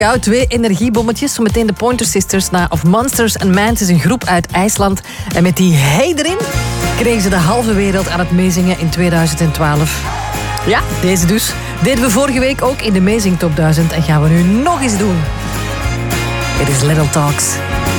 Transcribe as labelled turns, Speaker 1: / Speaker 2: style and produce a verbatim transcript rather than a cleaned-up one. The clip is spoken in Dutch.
Speaker 1: Ja, twee energiebommetjes. Zometeen de Pointer Sisters na Of Monsters and Men. Het is een groep uit IJsland. En met die hey erin kregen ze de halve wereld aan het meezingen in tweeduizend twaalf. Ja, deze dus. Deden we vorige week ook in de Amazing Top duizend. En gaan we nu nog eens doen. It is Little Talks.